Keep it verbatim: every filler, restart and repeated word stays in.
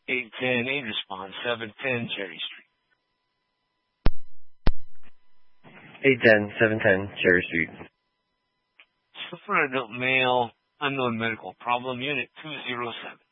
eight ten, eight response, seven ten Cherry Street. eight ten, seven ten Cherry Street. So for adult male, unknown medical problem, unit two zero seven.